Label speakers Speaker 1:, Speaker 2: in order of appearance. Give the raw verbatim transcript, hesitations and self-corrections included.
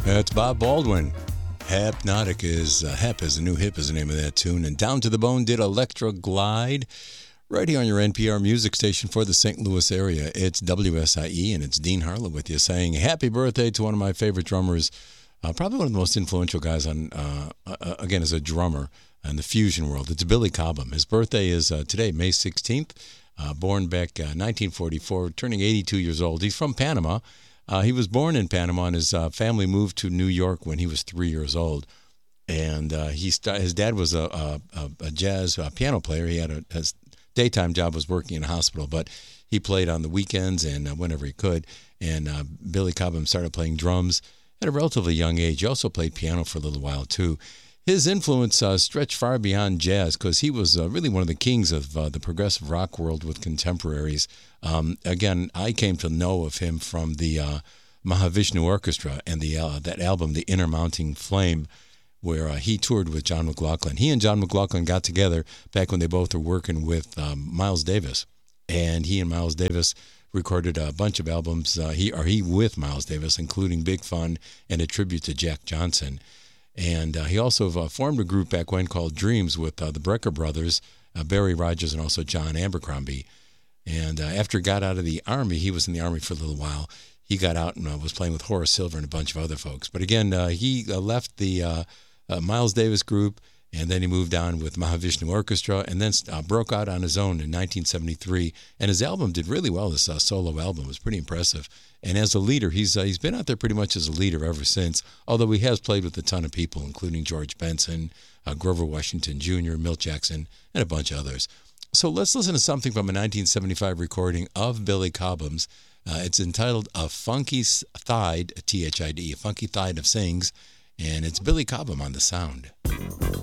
Speaker 1: That's Bob Baldwin. Hypnotic is, uh, Hep is the new hip is the name of that tune. And Down to the Bone did Electro Glide right here on your N P R music station for the Saint Louis area. It's W S I E, and it's Dean Harlow with you saying happy birthday to one of my favorite drummers, uh, probably one of the most influential guys on, uh, uh, again, as a drummer in the fusion world. It's Billy Cobham. His birthday is uh, today, May sixteenth, uh, born back uh, nineteen forty-four, turning eighty-two years old. He's from Panama. Uh, he was born in Panama, and his uh, family moved to New York when he was three years old. And uh, he st- his dad was a, a, a jazz uh, piano player. He had a his daytime job was working in a hospital, but he played on the weekends and uh, whenever he could. And uh, Billy Cobham started playing drums at a relatively young age. He also played piano for a little while, too. His influence uh, stretched far beyond jazz because he was uh, really one of the kings of uh, the progressive rock world with contemporaries. Um, again, I came to know of him from the uh, Mahavishnu Orchestra and the uh, that album, The Inner Mounting Flame, where uh, he toured with John McLaughlin. He and John McLaughlin got together back when they both were working with um, Miles Davis. And he and Miles Davis recorded a bunch of albums, uh, he or he with Miles Davis, including Big Fun and a tribute to Jack Johnson. And uh, he also uh, formed a group back when called Dreams with uh, the Brecker brothers, uh, Barry Rogers, and also John Abercrombie. And uh, after he got out of the Army, he was in the Army for a little while. He got out and uh, was playing with Horace Silver and a bunch of other folks. But again, uh, he uh, left the uh, uh, Miles Davis group, and then he moved on with Mahavishnu Orchestra, and then uh, broke out on his own in nineteen seventy-three. And his album did really well. This uh, solo album was pretty impressive. And as a leader, he's uh, he's been out there pretty much as a leader ever since, although he has played with a ton of people, including George Benson, uh, Grover Washington Junior, Milt Jackson, and a bunch of others. So let's listen to something from a nineteen seventy-five recording of Billy Cobham's. Uh, it's entitled A Funky Thide, T H I D, A Funky Thide of Sings, and it's Billy Cobham on the sound.